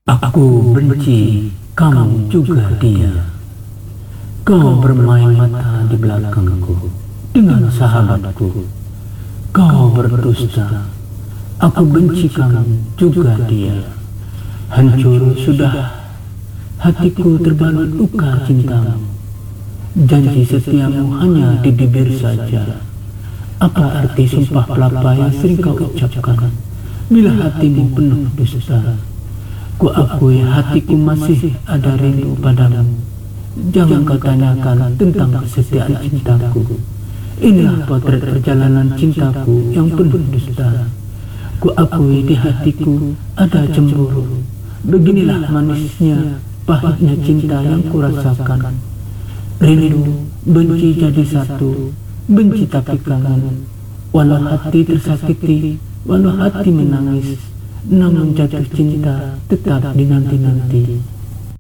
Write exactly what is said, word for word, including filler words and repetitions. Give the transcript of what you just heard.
Aku benci kamu juga dia. Kau bermain mata di belakangku dengan sahabatku. Kau berdusta. Aku benci kamu juga dia. Hancur sudah hatiku terbalut luka cintamu. Janji setiamu hanya di bibir saja. Apa arti sumpah pelapa yang sering kau ucapkan bila hatimu penuh dusta? Ku akui hatiku masih ada rindu padamu. Jangan kau tanyakan tentang kesetiaan cintaku. Inilah potret perjalanan cintaku yang penuh dusta. Ku akui di hatiku ada cemburu. Beginilah manisnya, pahitnya cinta yang kurasakan. Rindu, benci jadi satu. Benci tapi kangen. Walau hati tersakiti, walau hati menangis, namun jatuh cinta tetap dinanti-nanti.